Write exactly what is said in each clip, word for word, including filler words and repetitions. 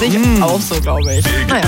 Sehe ich mm. auch so, glaube ich. Naja.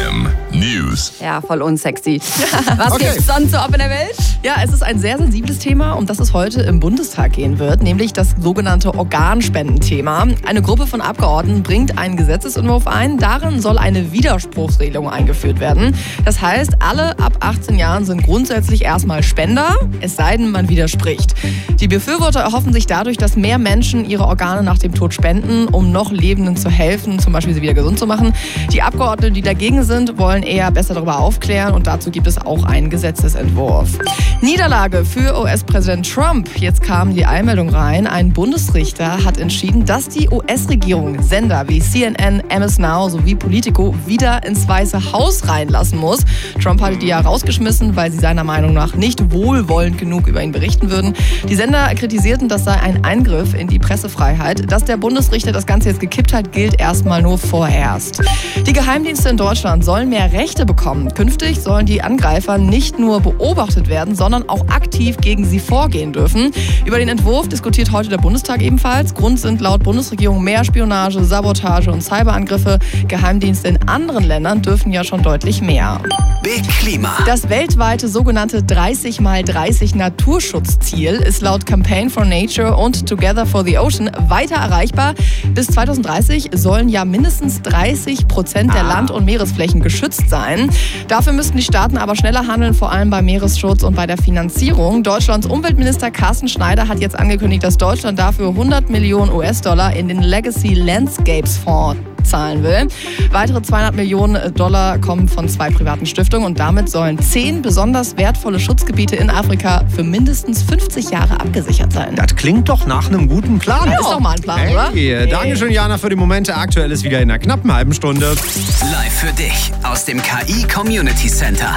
News. Ja, voll unsexy. Was okay. gibt's sonst so ab in der Welt? Ja, es ist ein sehr sensibles Thema, um das es heute im Bundestag gehen wird, nämlich das sogenannte Organspendenthema. Eine Gruppe von Abgeordneten bringt einen Gesetzesentwurf ein. Darin soll eine Widerspruchsregelung eingeführt werden. Das heißt, alle ab achtzehn Jahren sind grundsätzlich erstmal Spender, es sei denn, man widerspricht. Die Befürworter erhoffen sich dadurch, dass mehr Menschen ihre Organe nach dem Tod spenden, um noch Lebenden zu helfen, zum Beispiel sie wieder gesund zu machen. Die Abgeordneten, die dagegen sind, wollen eher besser darüber aufklären und dazu gibt es auch einen Gesetzesentwurf. Niederlage für U S-Präsident Trump. Jetzt kam die Einmeldung rein. Ein Bundesrichter hat entschieden, dass die U S-Regierung Sender wie C N N, M S Now sowie Politico wieder ins Weiße Haus reinlassen muss. Trump hatte die ja rausgeschmissen, weil sie seiner Meinung nach nicht wohlwollend genug über ihn berichten würden. Die Sender kritisierten, das sei ein Eingriff in die Pressefreiheit. Dass der Bundesrichter das Ganze jetzt gekippt hat, gilt erstmal nur vorerst. Die Geheimdienste in Deutschland sollen mehr Rechte bekommen. Künftig sollen die Angreifer nicht nur beobachtet werden, sondern auch aktiv gegen sie vorgehen dürfen. Über den Entwurf diskutiert heute der Bundestag ebenfalls. Grund sind laut Bundesregierung mehr Spionage, Sabotage und Cyberangriffe. Geheimdienste in anderen Ländern dürfen ja schon deutlich mehr. Big Klima. Das weltweite sogenannte dreißig mal dreißig Naturschutzziel ist laut Campaign for Nature und Together for the Ocean weiter erreichbar. Bis zweitausenddreißig sollen ja mindestens dreißig Prozent der Land- und Meeresflächen geschützt sein. Dafür müssten die Staaten aber schneller handeln, vor allem beim Meeresschutz und bei der Finanzierung. Deutschlands Umweltminister Carsten Schneider hat jetzt angekündigt, dass Deutschland dafür hundert Millionen U S-Dollar in den Legacy Landscapes Fonds zahlen will. Weitere zweihundert Millionen Dollar kommen von zwei privaten Stiftungen und damit sollen zehn besonders wertvolle Schutzgebiete in Afrika für mindestens fünfzig Jahre abgesichert sein. Das klingt doch nach einem guten Plan. Ja, ist doch mal ein Plan, hey, oder? Hey. Danke schön, Jana, für die Momente. Aktuell ist wieder in einer knappen halben Stunde. Live für dich aus dem K I Community Center.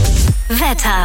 Wetter.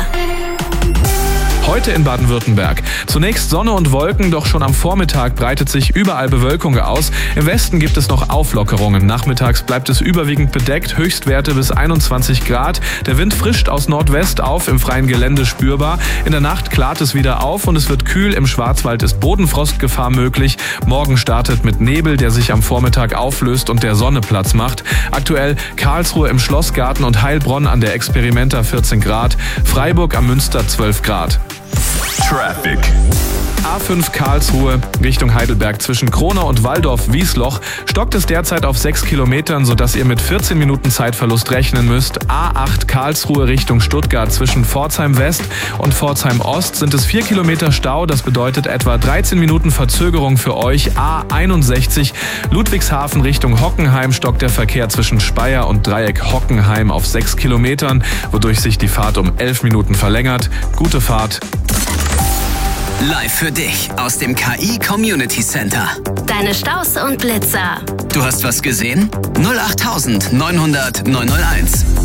Heute in Baden-Württemberg. Zunächst Sonne und Wolken, doch schon am Vormittag breitet sich überall Bewölkung aus. Im Westen gibt es noch Auflockerungen. Nachmittags bleibt es überwiegend bedeckt, Höchstwerte bis einundzwanzig Grad. Der Wind frischt aus Nordwest auf, im freien Gelände spürbar. In der Nacht klart es wieder auf und es wird kühl. Im Schwarzwald ist Bodenfrostgefahr möglich. Morgen startet mit Nebel, der sich am Vormittag auflöst und der Sonne Platz macht. Aktuell Karlsruhe im Schlossgarten und Heilbronn an der Experimenta vierzehn Grad. Freiburg am Münster zwölf Grad. Traffic. A fünf Karlsruhe Richtung Heidelberg zwischen Kronau und Walldorf-Wiesloch stockt es derzeit auf sechs Kilometern, sodass ihr mit vierzehn Minuten Zeitverlust rechnen müsst. A acht Karlsruhe Richtung Stuttgart zwischen Pforzheim West und Pforzheim Ost sind es vier Kilometer Stau. Das bedeutet etwa dreizehn Minuten Verzögerung für euch. A einundsechzig Ludwigshafen Richtung Hockenheim stockt der Verkehr zwischen Speyer und Dreieck Hockenheim auf sechs Kilometern, wodurch sich die Fahrt um elf Minuten verlängert. Gute Fahrt. Live für dich aus dem K I Community Center. Deine Staus und Blitzer. Du hast was gesehen? null acht neunhundert neunhunderteins.